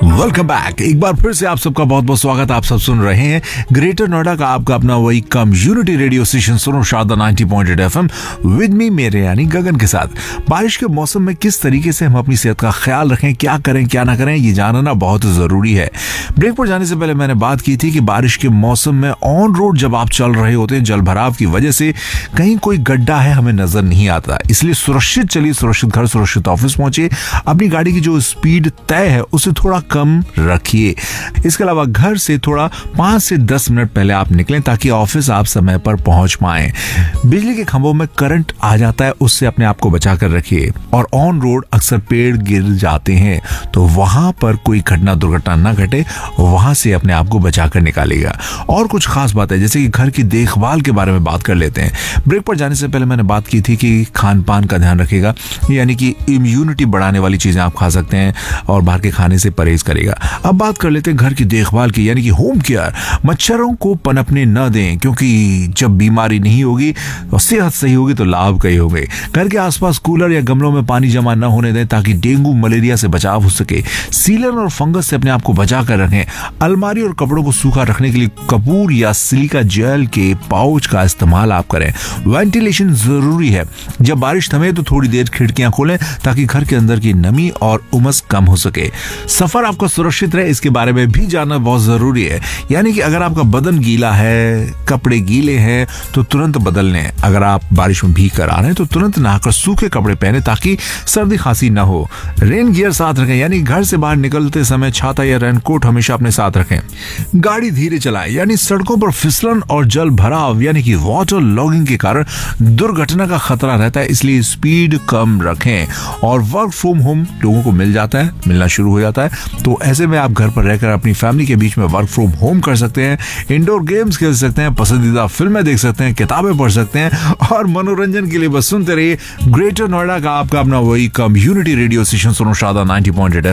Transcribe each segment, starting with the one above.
Welcome back. एक बार फिर से आप सबका बहुत बहुत स्वागत। आप सब सुन रहे हैं ग्रेटर नोएडा का आपका अपना वही कम्युनिटी रेडियो स्टेशन सुनो शारदा 90.8 FM विद मी मेरे यानी गगन के साथ। बारिश के मौसम में किस तरीके से हम अपनी सेहत का ख्याल रखें, क्या करें क्या ना करें, ये जानना बहुत जरूरी है। ब्रेक पर जाने से पहले मैंने बात की थी कि बारिश के मौसम में ऑन रोड जब आप चल रहे होते हैं, जल भराव की वजह से कहीं कोई गड्ढा है हमें नजर नहीं आता, इसलिए सुरक्षित चलिए, सुरक्षित घर सुरक्षित ऑफिस पहुंचे। अपनी गाड़ी की जो स्पीड तय है उसे थोड़ा कम रखिए। इसके अलावा घर से थोड़ा 5 से 10 मिनट पहले आप निकलें ताकि ऑफिस आप समय पर पहुंच पाएं। बिजली के खंभों में करंट आ जाता है, उससे अपने आप को बचा कर रखिए। और ऑन रोड अक्सर पेड़ गिर जाते हैं, तो वहां पर कोई घटना दुर्घटना ना घटे, वहां से अपने आप को बचा कर निकालेगा। और कुछ खास बात है, जैसे कि घर की देखभाल के बारे में बात कर लेते हैं। ब्रेक पर जाने से पहले मैंने बात की थी कि खान पान का ध्यान रखिएगा, यानी कि इम्यूनिटी बढ़ाने वाली चीजें आप खा सकते हैं और बाहर के खाने से परहेज करेगा। अब बात कर लेते हैं घर की देखभाल की, यानी कि होम केयर। मच्छरों को पनपने न दें, क्योंकि जब बीमारी नहीं होगी और सेहत सही होगी तो लाभ कई होंगे। घर के आसपास कूलर या गमलों में पानी जमा न होने दें ताकि डेंगू मलेरिया से बचाव हो सके। सीलन और फंगस से अपने आप को बचा कर रखें। अलमारी और कपड़ों को सूखा रखने के लिए कपूर या सिलिका जेल के पाउच का इस्तेमाल आप करें। वेंटिलेशन जरूरी है, जब बारिश थमे तो थोड़ी देर खिड़कियां खोलें ताकि घर के अंदर की नमी और उमस कम हो सके। सफर आपका सुरक्षित रहे, इसके बारे में भी जानना बहुत जरूरी है। यानी कि अगर आपका बदन गीला है, कपड़े गीले हैं तो तुरंत बदल लें। अगर आप बारिश में भीग कर आ रहे हैं तो तुरंत नहाकर सूखे कपड़े पहने ताकि सर्दी खांसी न हो। रेन गियर साथ रखें, यानी घर से बाहर निकलते समय छाता या रेनकोट हमेशा अपने साथ रखें। गाड़ी धीरे चलाएं, यानी सड़कों पर फिसलन और जल भराव यानी कि वाटर लॉगिंग के कारण दुर्घटना का खतरा रहता है, इसलिए स्पीड कम रखें। और वर्क फ्रॉम होम लोगों को मिलना शुरू हो जाता है, तो ऐसे में आप घर पर रहकर अपनी फैमिली के बीच में वर्क फ्रॉम होम कर सकते हैं, इंडोर गेम्स खेल सकते हैं, पसंदीदा फिल्में देख सकते हैं, किताबें पढ़ सकते हैं और मनोरंजन के लिए बस सुनते रहिए ग्रेटर नोएडा का आपका अपना वही कम्युनिटी रेडियो स्टेशन सुनो शारदा 90.8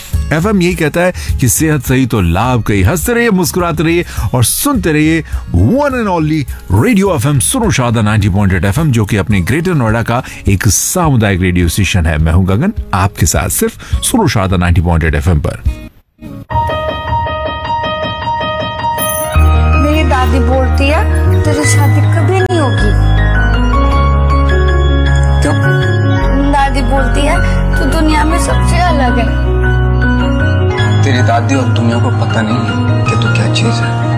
FM यही कहता है कि सेहत सही तो लाभ कई। हंसते रहिए, मुस्कुराते रहिए और सुनते रहिए one and only radio FM सुनो शारदा 90.8 FM, जो कि अपने ग्रेटर नोएडा का एक सामुदायिक रेडियो स्टेशन है। मैं हूं गगन, आपके साथ सिर्फ सुनो शारदा 90.8 FM पर। मेरी दादी बोलती है तेरी शादी कभी नहीं होगी। तो दादी बोलती है तू दुनिया में सबसे अलग है। तेरी दादी और दुनिया को पता नहीं है कि तू क्या चीज है।